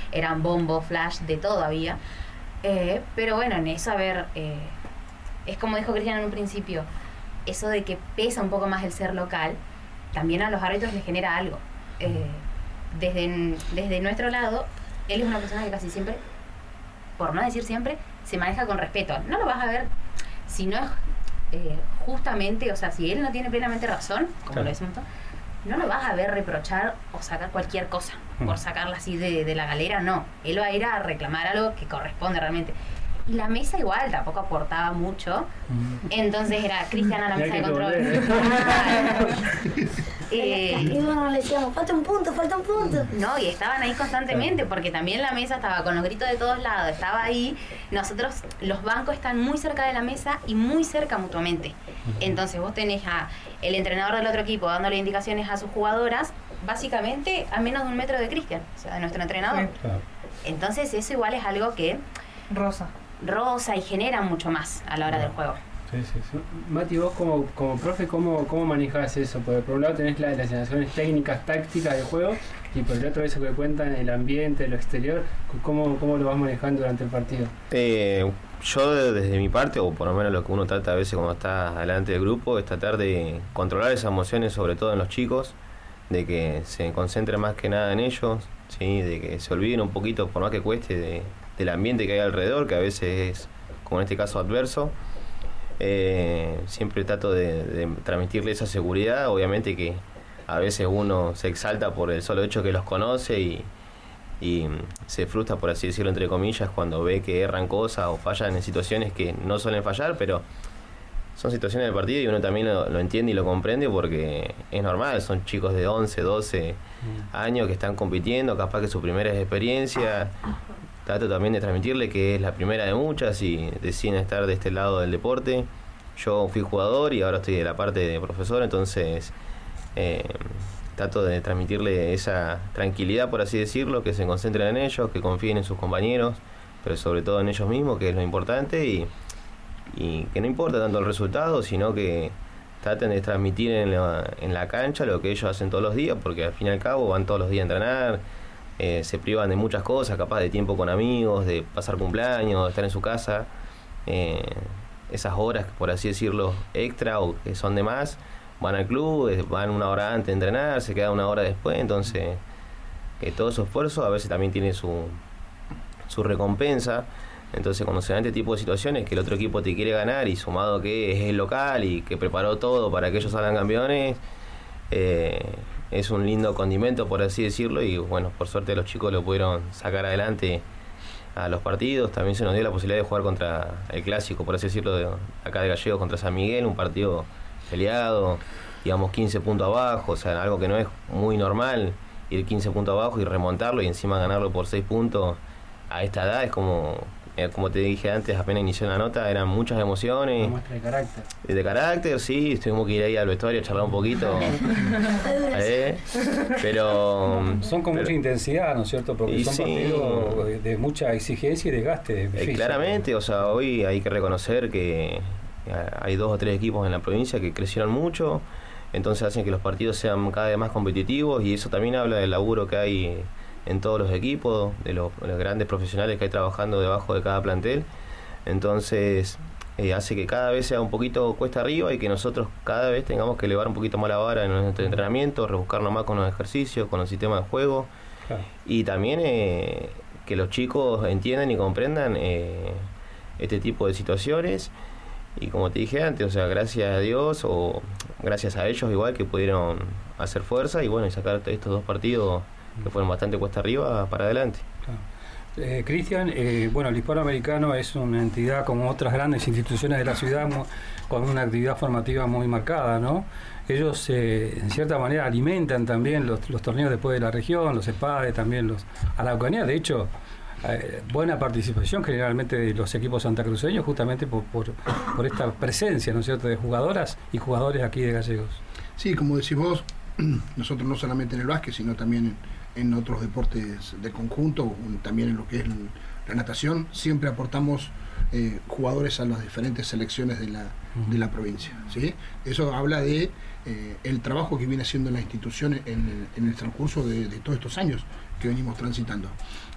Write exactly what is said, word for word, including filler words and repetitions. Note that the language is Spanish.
eran bombo, flash, de todo había. Eh, pero bueno, en eso, a ver, eh, es como dijo Cristian en un principio, eso de que pesa un poco más el ser local, también a los árbitros les genera algo. Eh, desde, desde nuestro lado, él es una persona que casi siempre, por no decir siempre, se maneja con respeto. No lo vas a ver si no es eh, justamente, o sea, si él no tiene plenamente razón, como claro. lo decimos todos, no lo vas a ver reprochar o sacar cualquier cosa mm. por sacarla así de, de la galera, no. Él va a ir a reclamar algo que corresponde realmente. Y la mesa igual tampoco aportaba mucho. Mm. Entonces era Cristian a la mesa de control. eh, y bueno, le decíamos, falta un punto, falta un punto. No, y estaban ahí constantemente, porque también la mesa estaba con los gritos de todos lados, estaba ahí. Nosotros, los bancos están muy cerca de la mesa y muy cerca mutuamente. Entonces vos tenés a el entrenador del otro equipo dándole indicaciones a sus jugadoras, básicamente a menos de un metro de Cristian, o sea, de nuestro entrenador. Sí, claro. Entonces eso igual es algo que rosa. rosa y genera mucho más a la hora del juego. Sí, sí, sí. Mati, vos como, como profe, ¿cómo, cómo manejás eso? Porque por un lado tenés la, las sensaciones técnicas, tácticas del juego, y por el otro eso que cuentan, el ambiente, lo exterior, ¿cómo, cómo lo vas manejando durante el partido? Eh, yo desde mi parte, o por lo menos lo que uno trata a veces cuando está delante del grupo, es tratar de controlar esas emociones, sobre todo en los chicos, de que se concentren más que nada en ellos, ¿sí? De que se olviden un poquito, por más que cueste, de del ambiente que hay alrededor, que a veces es, como en este caso, adverso. Eh, siempre trato de, de transmitirle esa seguridad, obviamente que a veces uno se exalta por el solo hecho que los conoce y, y se frustra, por así decirlo, entre comillas, cuando ve que erran cosas o fallan en situaciones que no suelen fallar, pero son situaciones del partido y uno también lo, lo entiende y lo comprende porque es normal, son chicos de once, doce mm. años que están compitiendo, capaz que su primera experiencia. Trato también de transmitirle que es la primera de muchas y deciden estar de este lado del deporte. Yo fui jugador y ahora estoy de la parte de profesor, entonces eh, trato de transmitirle esa tranquilidad, por así decirlo, que se concentren en ellos, que confíen en sus compañeros, pero sobre todo en ellos mismos, que es lo importante, y, y que no importa tanto el resultado, sino que traten de transmitir en la, en la cancha lo que ellos hacen todos los días, porque al fin y al cabo van todos los días a entrenar. Eh, se privan de muchas cosas, capaz de tiempo con amigos, de pasar cumpleaños, de estar en su casa. Eh, esas horas, por así decirlo, extra o que son de más, van al club, van una hora antes de entrenar, se quedan una hora después. Entonces, eh, todo su esfuerzo a veces también tiene su, su recompensa. Entonces, cuando se dan este tipo de situaciones, que el otro equipo te quiere ganar y sumado que es el local y que preparó todo para que ellos salgan campeones, eh, es un lindo condimento, por así decirlo, y bueno, por suerte los chicos lo pudieron sacar adelante a los partidos. También se nos dio la posibilidad de jugar contra el clásico, por así decirlo, de acá de Gallegos contra San Miguel, un partido peleado, digamos quince puntos abajo, o sea, algo que no es muy normal, ir quince puntos abajo y remontarlo y encima ganarlo por seis puntos a esta edad es como... Como te dije antes, apenas inició la nota, eran muchas emociones. Una muestra de carácter. De carácter, sí, tuvimos que ir ahí al vestuario a charlar un poquito. ¿Eh? Pero... Son con pero, mucha intensidad, ¿no es cierto? Porque son sí, partidos de, de mucha exigencia y desgaste. Eh, claramente, o sea, hoy hay que reconocer que hay dos o tres equipos en la provincia que crecieron mucho, entonces hacen que los partidos sean cada vez más competitivos y eso también habla del laburo que hay en todos los equipos, de los, de los grandes profesionales que hay trabajando debajo de cada plantel. Entonces eh, hace que cada vez sea un poquito cuesta arriba y que nosotros cada vez tengamos que elevar un poquito más la vara en nuestro entrenamiento, rebuscarnos más con los ejercicios, con los sistemas de juego. Claro. Y también eh, que los chicos entiendan y comprendan eh, este tipo de situaciones. Y como te dije antes, o sea, gracias a Dios o gracias a ellos igual que pudieron hacer fuerza y bueno, y sacar estos dos partidos que fueron bastante cuesta arriba para adelante. Claro. Eh, Cristian, eh, bueno, el Hispanoamericano es una entidad como otras grandes instituciones de la ciudad con una actividad formativa muy marcada, ¿no? Ellos eh, en cierta manera alimentan también los, los torneos después de la región, los ESPADE, también los Araucanía, de hecho eh, buena participación generalmente de los equipos santacruceños justamente por, por, por esta presencia, ¿no es cierto?, de jugadoras y jugadores aquí de Gallegos. Sí, como decís vos, nosotros no solamente en el básquet, sino también en en otros deportes de conjunto, también en lo que es la natación, siempre aportamos eh, jugadores a las diferentes selecciones de la, uh-huh. de la provincia, ¿sí? Eso habla de eh, el trabajo que viene haciendo la institución en el, en el transcurso de, de todos estos años que venimos transitando.